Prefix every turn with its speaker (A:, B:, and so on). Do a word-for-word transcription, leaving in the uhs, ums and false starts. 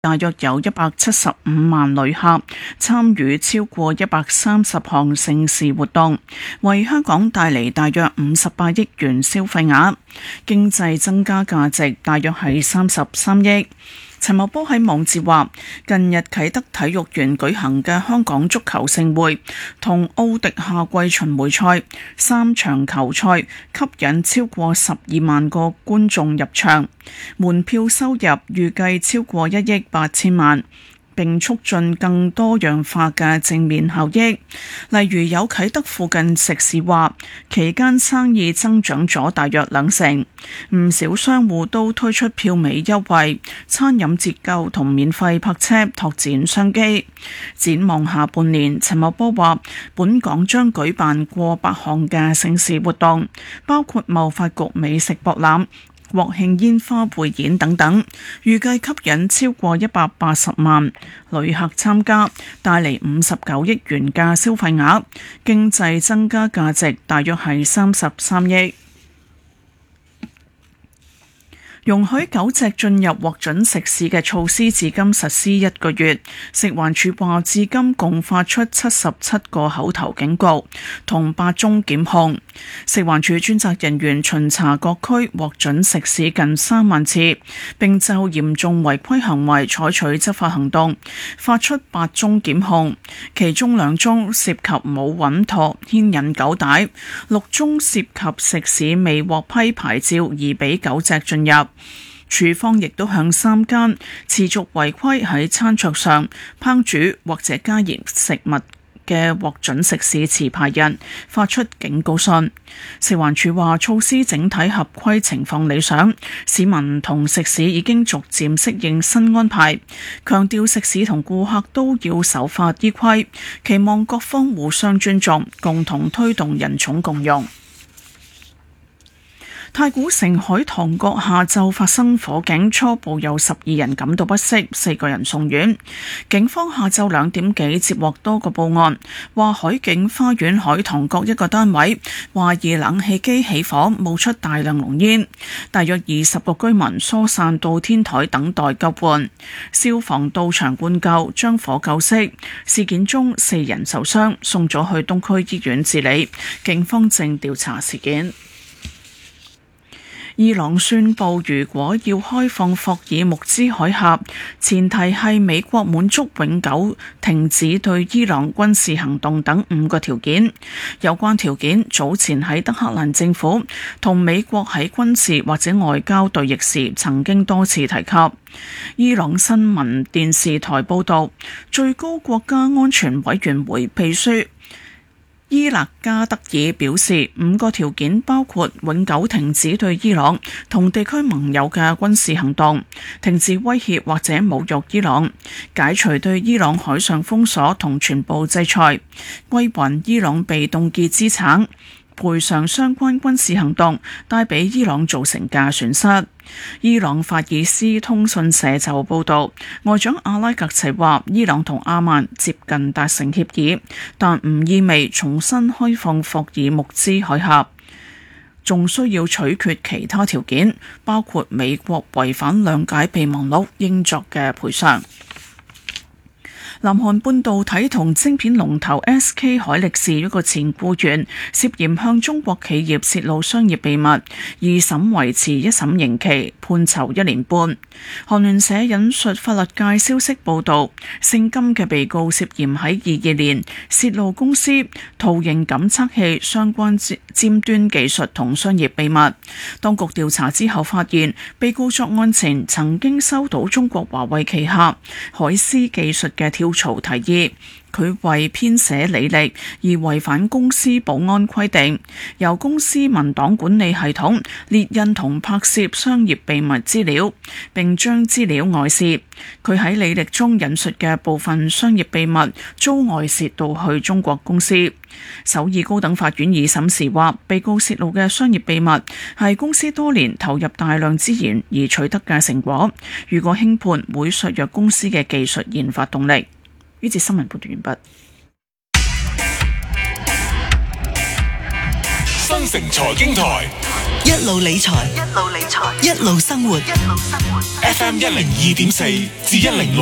A: 大約有一百七十五萬旅客參與超過一百三十項盛事活動，為香港帶嚟大約五十八億元消費額，經濟增加價值大約係三十三億。陳茂波喺網誌話，近日啟德體育園舉行嘅香港足球盛會同奧迪夏季巡迴賽三場球賽吸引超過十二萬個觀眾入場，門票收入預計超過一億八千萬，並促進更多樣化嘅正面效益。例如有啟德附近食肆話，期間生意增長咗大約兩成，唔少商戶都推出票尾優惠、餐飲折扣同免費泊車，拓展商機。展望下半年，陳茂波話，本港將舉辦過百項嘅盛事活動，包括貿發局美食博覽、國慶煙花匯演等等，預計吸引超過一百八十萬旅客參加，帶嚟五十九億元嘅消費額，經濟增加價值大約係三十三億。容許狗隻進入獲准食肆嘅措施至今實施一個月，食環署話至今共發出七十七個口頭警告同八宗檢控。食環署專責人員巡查各區獲准食肆近三萬次，並就嚴重違規行為採取執法行動，發出八宗檢控，其中兩宗涉及冇穩妥牽引狗帶，六宗涉及食肆未獲批牌照而俾狗隻進入。署方亦都向三間持續違規喺餐桌上烹煮或者加熱食物嘅獲准食肆持牌人發出警告信。食環署話措施整體合規情況理想，市民同食肆已經逐漸適應新安排，強調食肆同顧客都要守法依規，期望各方互相尊重，共同推動人寵共融。太古城海棠閣下晝發生火警，初步有十二人感到不適，四個人送院。警方下晝兩點幾接獲多個報案，話海景花園海棠閣一個單位懷疑冷氣機起火，冒出大量濃煙，大約二十個居民疏散到天台等待救援。消防到場灌救，將火救熄。事件中四人受傷，送咗去東區醫院治理，警方正調查事件。伊朗宣布，如果要開放霍爾木茲海峽，前提係美國滿足永久停止對伊朗軍事行動等五個條件。有關條件早前喺德黑蘭政府同美國喺軍事或者外交對弈時曾經多次提及。伊朗新聞電視台報導，最高國家安全委員會秘書伊勒加德爾表示，五個條件包括永久停止對伊朗同地區盟友嘅軍事行動，停止威脅或者侮辱伊朗，解除對伊朗海上封鎖同全部制裁，歸還伊朗被凍結資產，賠償相關軍事行動帶俾伊朗造成嘅損失。伊朗法爾斯通訊社就報道，外長阿拉格齊話，伊朗同阿曼接近達成協議，但唔意味重新開放霍爾木茲海峽，仲需要取決其他條件，包括美國違反諒解備忘錄應作嘅賠償。南韓半導體同晶片龍頭 S K 海力士一個前僱員涉嫌向中國企業泄露商業秘密，二審維持一審刑期，判囚一年半。韓聯社引述法律界消息報道，姓金嘅被告涉嫌喺二二年泄露公司圖形感測器相關尖端技術同商業秘密。當局調查之後發現，被告作案前曾經收到中國華為旗下海思技術嘅跳槽提議，佢為編寫履歷而違反公司保安規定，由公司文檔管理系統列印同拍攝商業秘密資料，並將資料外泄。佢喺履歷中引述嘅部分商業秘密遭外泄到去中國公司。首爾高等法院二審時話，被告泄露嘅商業秘密係公司多年投入大量資源而取得嘅成果，如果輕判會削弱公司嘅技術研發動力。呢節新聞報道完畢。
B: 新城財經台，
C: 一路理財，一路理財，一路生活，一路生活。F M 一零二點四至一零六。